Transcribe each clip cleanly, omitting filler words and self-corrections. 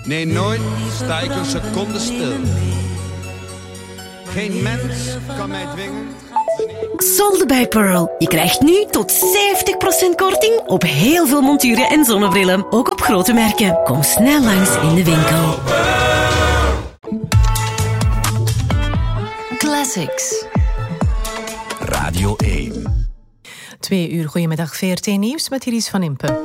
Nee, nooit sta ik een seconde stil. Geen mens kan mij dwingen. Solde bij Pearl. Je krijgt nu tot 70% korting op heel veel monturen en zonnebrillen. Ook op grote merken. Kom snel langs in de winkel. Classics. Radio 1. 2 uur, goedemiddag, VRT Nieuws met Iris van Impe.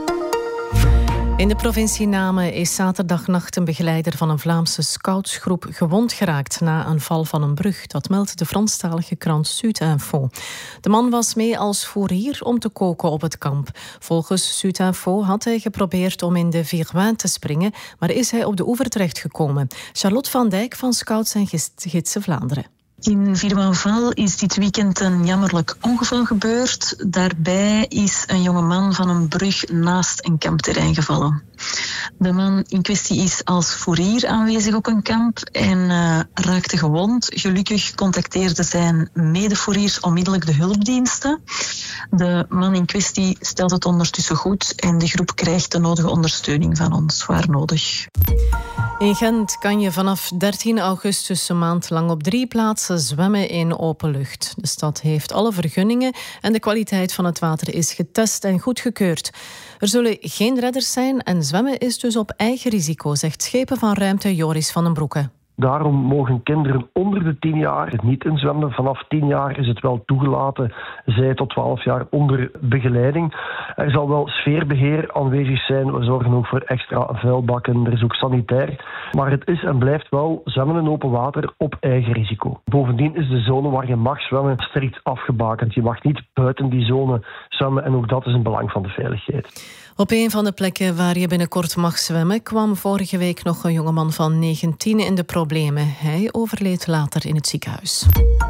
In de provincie Namen is zaterdagnacht een begeleider van een Vlaamse scoutsgroep gewond geraakt na een val van een brug. Dat meldt de Franstalige krant Sud-Info. De man was mee als fourier om te koken op het kamp. Volgens Sud-Info had hij geprobeerd om in de Virouin te springen, maar is hij op de oever terechtgekomen. Charlotte van Dijk van Scouts en Gidsen Vlaanderen. In Virouanval is dit weekend een jammerlijk ongeval gebeurd. Daarbij is een jongeman van een brug naast een kampterrein gevallen. De man in kwestie is als fourier aanwezig op een kamp en raakte gewond. Gelukkig contacteerden zijn medefouriers onmiddellijk de hulpdiensten. De man in kwestie stelt het ondertussen goed en de groep krijgt de nodige ondersteuning van ons, waar nodig. In Gent kan je vanaf 13 augustus een maand lang op 3 plaatsen zwemmen in open lucht. De stad heeft alle vergunningen en de kwaliteit van het water is getest en goedgekeurd. Er zullen geen redders zijn en zwemmen is dus op eigen risico, zegt Schepen van Ruimte Joris van den Broeke. Daarom mogen kinderen onder de 10 jaar niet inzwemmen. Vanaf 10 jaar is het wel toegelaten, zij tot 12 jaar onder begeleiding. Er zal wel sfeerbeheer aanwezig zijn. We zorgen ook voor extra vuilbakken. Er is ook sanitair. Maar het is en blijft wel zwemmen in open water op eigen risico. Bovendien is de zone waar je mag zwemmen strikt afgebakend. Je mag niet buiten die zone zwemmen en ook dat is een belang van de veiligheid. Op een van de plekken waar je binnenkort mag zwemmen kwam vorige week nog een jongeman van 19 in de problemen. Hij overleed later in het ziekenhuis.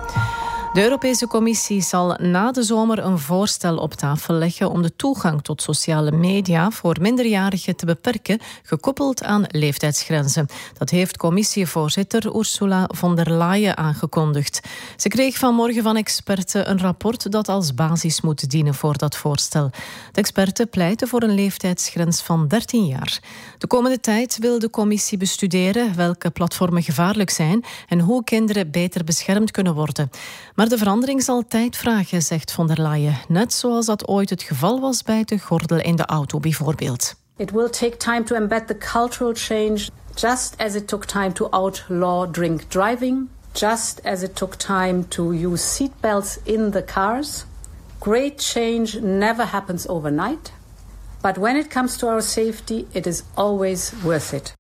De Europese Commissie zal na de zomer een voorstel op tafel leggen om de toegang tot sociale media voor minderjarigen te beperken, gekoppeld aan leeftijdsgrenzen. Dat heeft commissievoorzitter Ursula von der Leyen aangekondigd. Ze kreeg vanmorgen van experten een rapport dat als basis moet dienen voor dat voorstel. De experten pleiten voor een leeftijdsgrens van 13 jaar. De komende tijd wil de commissie bestuderen welke platformen gevaarlijk zijn en hoe kinderen beter beschermd kunnen worden. Maar de verandering zal tijd vragen, zegt von der Leyen. Net zoals dat ooit het geval was bij de gordel in de auto bijvoorbeeld. It will take time to embed the cultural change, just as it took time to outlaw drink driving, just as it took time to use seatbelts in the cars. Great change never happens overnight, but when it comes to our safety, it is always worth it.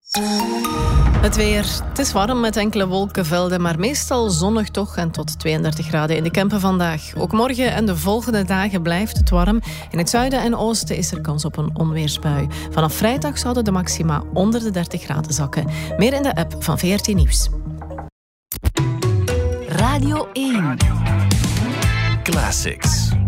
Het weer. Het is warm met enkele wolkenvelden, maar meestal zonnig toch en tot 32 graden in de Kempen vandaag. Ook morgen en de volgende dagen blijft het warm. In het zuiden en oosten is er kans op een onweersbui. Vanaf vrijdag zouden de maxima onder de 30 graden zakken. Meer in de app van VRT Nieuws. Radio 1. Classics.